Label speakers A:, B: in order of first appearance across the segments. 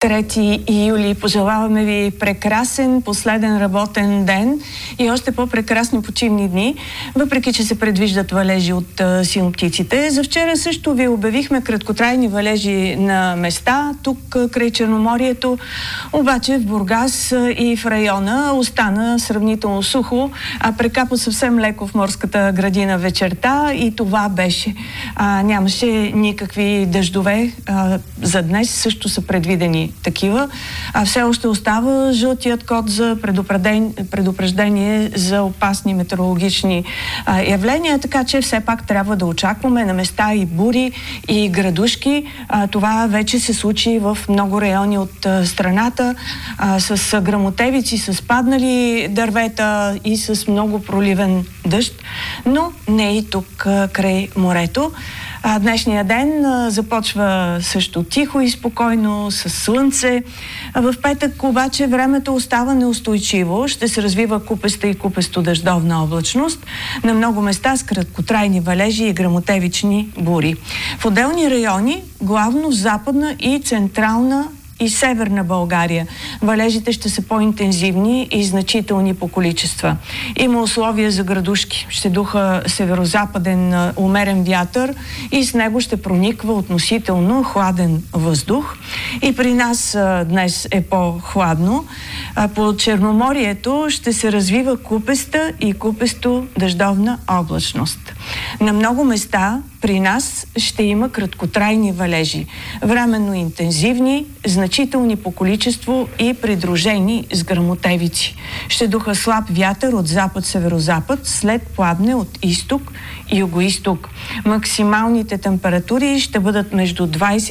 A: 3 юли. Пожелаваме ви прекрасен последен работен ден и още по-прекрасни почивни дни, въпреки че се предвиждат валежи от синоптиците. За вчера също ви обявихме краткотрайни валежи на места, тук край Черноморието, обаче в Бургас и в района остана сравнително сухо, прекапа съвсем леко в морската градина вечерта и това беше. Нямаше никакви дъждове. За днес също са предвидени такива. Все още остава жълтият код за предупреждение за опасни метеорологични явления, така че все пак трябва да очакваме на места и бури, и градушки. Това вече се случи в много райони от страната, с гръмотевици, с паднали дървета и с много проливен дъжд, но не и тук край морето. Днешния ден започва също тихо и спокойно, с слънце. В петък обаче времето остава неустойчиво. Ще се развива купеста и купесто-дъждовна облачност. На много места с краткотрайни валежи и гръмотевични бури. В отделни райони, главно в западна и централна и северна България, валежите ще са по-интензивни и значителни по количества. Има условия за градушки. Ще духа северо-западен умерен вятър и с него ще прониква относително хладен въздух. И при нас днес е по-хладно. По Черноморието ще се развива купеста и купесто-дъждовна облачност. На много места при нас ще има краткотрайни валежи, временно интензивни, значителни по количество и придружени с гръмотевици. Ще духа слаб вятър от запад-северозапад, след пладне от изток и югоизток. Максималните температури ще бъдат между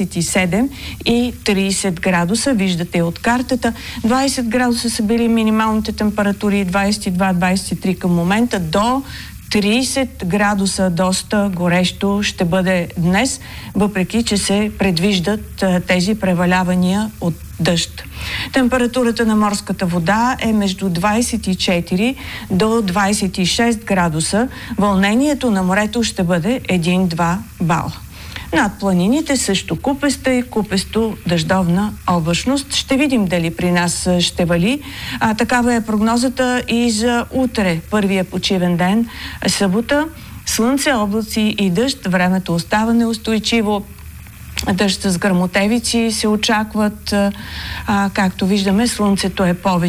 A: 27 и 30 градуса. Виждате от картата. 20 градуса са били минималните температури, 22-23 към момента, до 30 градуса, доста горещо ще бъде днес, въпреки че се предвиждат тези превалявания от дъжд. Температурата на морската вода е между 24 до 26 градуса. Вълнението на морето ще бъде 1-2 бала. Над планините също купеста и купесто-дъждовна облачност. Ще видим дали при нас ще вали. Такава е прогнозата и за утре, първия почивен ден, събота. Слънце, облаци и дъжд. Времето остава неустойчиво. Дъжд с гръмотевици се очакват. Както виждаме, слънцето е повече